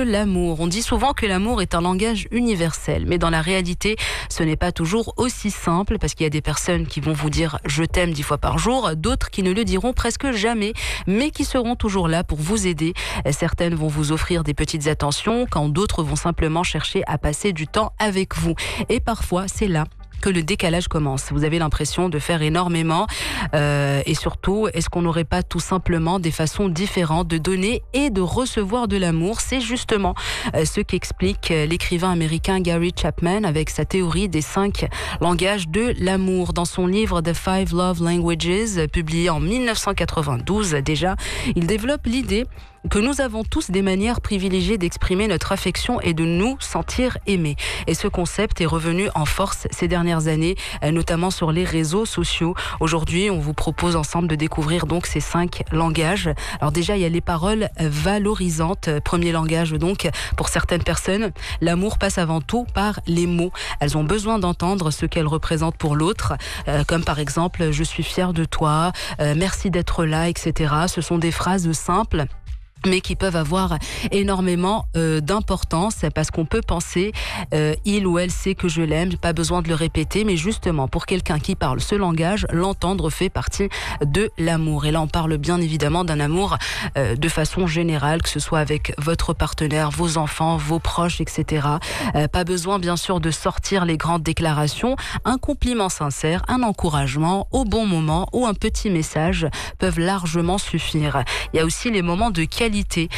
l'amour. On dit souvent que l'amour est un langage universel, mais dans la réalité, ce n'est pas toujours aussi simple parce qu'il y a des personnes qui vont vous dire « je t'aime » 10 fois par jour, d'autres qui ne le diront presque jamais, mais qui seront toujours là pour vous aider. Certaines vont vous offrir des petites attentions, quand d'autres vont simplement chercher à passer du temps avec vous. Et parfois, c'est là que le décalage commence. Vous avez l'impression de faire énormément et surtout, est-ce qu'on n'aurait pas tout simplement des façons différentes de donner et de recevoir de l'amour? C'est justement ce qu'explique l'écrivain américain Gary Chapman avec sa théorie des 5 langages de l'amour. Dans son livre The 5 Love Languages, publié en 1992 déjà, il développe l'idée que nous avons tous des manières privilégiées d'exprimer notre affection et de nous sentir aimés. Et ce concept est revenu en force ces dernières années, notamment sur les réseaux sociaux. Aujourd'hui, on vous propose ensemble de découvrir donc ces 5 langages. Alors déjà, il y a les paroles valorisantes. Premier langage donc, pour certaines personnes, l'amour passe avant tout par les mots. Elles ont besoin d'entendre ce qu'elles représentent pour l'autre, comme par exemple « je suis fière de toi »,« merci d'être là », etc. Ce sont des phrases simples, mais qui peuvent avoir énormément d'importance parce qu'on peut penser il ou elle sait que je l'aime, pas besoin de le répéter, mais justement pour quelqu'un qui parle ce langage, l'entendre fait partie de l'amour. Et là on parle bien évidemment d'un amour de façon générale, que ce soit avec votre partenaire, vos enfants, vos proches, etc. Pas besoin bien sûr de sortir les grandes déclarations. Un compliment sincère, un encouragement au bon moment ou un petit message peuvent largement suffire. Il y a aussi les moments de qualité.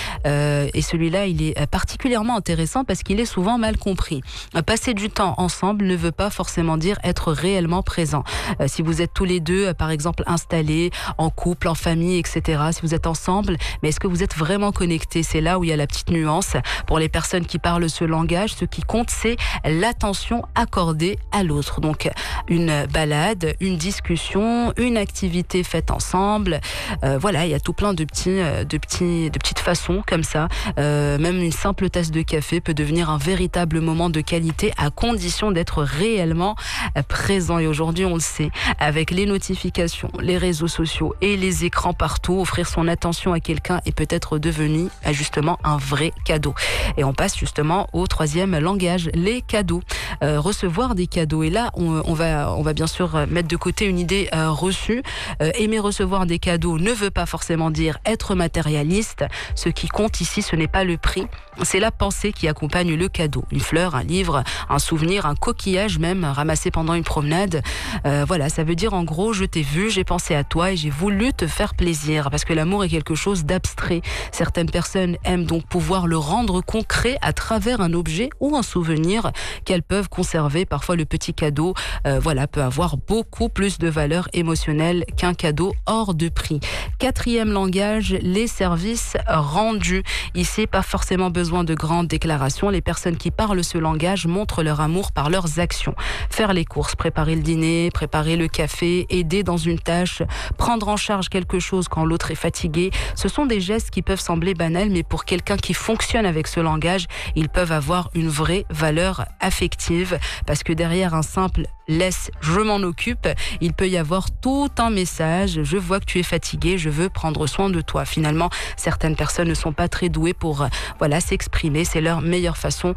Et celui-là, il est particulièrement intéressant parce qu'il est souvent mal compris. Passer du temps ensemble ne veut pas forcément dire être réellement présent. Si vous êtes tous les deux, par exemple, installés, en couple, en famille, etc., si vous êtes ensemble, mais est-ce que vous êtes vraiment connectés? C'est là où il y a la petite nuance. Pour les personnes qui parlent ce langage, ce qui compte, c'est l'attention accordée à l'autre. Donc, une balade, une discussion, une activité faite ensemble. Voilà, il y a tout plein de petites façons comme ça. Même une simple tasse de café peut devenir un véritable moment de qualité à condition d'être réellement présent. Et aujourd'hui, on le sait, avec les notifications, les réseaux sociaux et les écrans partout, offrir son attention à quelqu'un est peut-être devenu justement un vrai cadeau. Et on passe justement au 3e langage, les cadeaux. Recevoir des cadeaux. Et là, on va bien sûr mettre de côté une idée reçue. Aimer recevoir des cadeaux ne veut pas forcément dire être matérialiste. Ce qui compte ici, ce n'est pas le prix, c'est la pensée qui accompagne le cadeau. Une fleur, un livre, un souvenir, un coquillage même ramassé pendant une promenade. Voilà, ça veut dire en gros, je t'ai vu, j'ai pensé à toi et j'ai voulu te faire plaisir. Parce que l'amour est quelque chose d'abstrait. Certaines personnes aiment donc pouvoir le rendre concret à travers un objet ou un souvenir qu'elles peuvent conserver. Parfois, le petit cadeau peut avoir beaucoup plus de valeur émotionnelle qu'un cadeau hors de prix. 4e langage, les services rendus. Ici, pas forcément besoin de grandes déclarations. Les personnes qui parlent ce langage montrent leur amour par leurs actions. Faire les courses, préparer le dîner, préparer le café, aider dans une tâche, prendre en charge quelque chose quand l'autre est fatigué. Ce sont des gestes qui peuvent sembler banals, mais pour quelqu'un qui fonctionne avec ce langage, ils peuvent avoir une vraie valeur affective parce que derrière un simple « laisse, je m'en occupe », il peut y avoir tout un message. Je vois que tu es fatigué, je veux prendre soin de toi. Finalement, certaines personnes ne sont pas très douées pour s'exprimer. C'est leur meilleure façon.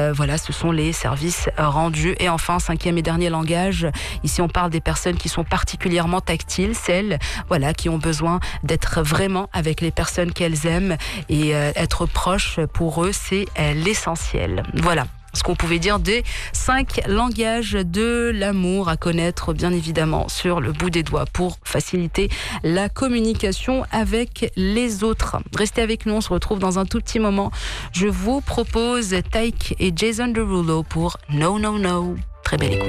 Ce sont les services rendus. Et enfin, 5e et dernier langage. Ici, on parle des personnes qui sont particulièrement tactiles, celles qui ont besoin d'être vraiment avec les personnes qu'elles aiment et être proches pour eux, c'est l'essentiel. Voilà ce qu'on pouvait dire des 5 langages de l'amour à connaître bien évidemment sur le bout des doigts pour faciliter la communication avec les autres. Restez avec nous, on se retrouve dans un tout petit moment. Je vous propose Taïk et Jason Derulo pour No No No. Très belle écoute.